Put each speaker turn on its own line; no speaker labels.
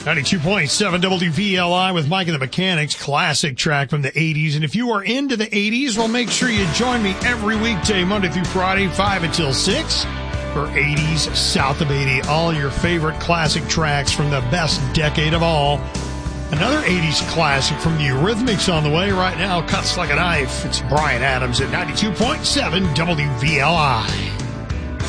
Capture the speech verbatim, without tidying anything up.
ninety-two point seven W V L I with Mike and the Mechanics, classic track from the eighties. And if you are into the eighties, well, make sure you join me every weekday, Monday through Friday, five until six, for eighties South of eighty. All your favorite classic tracks from the best decade of all. Another eighties classic from the Eurythmics on the way right now, Cuts Like a Knife. It's Bryan Adams at ninety-two point seven W V L I.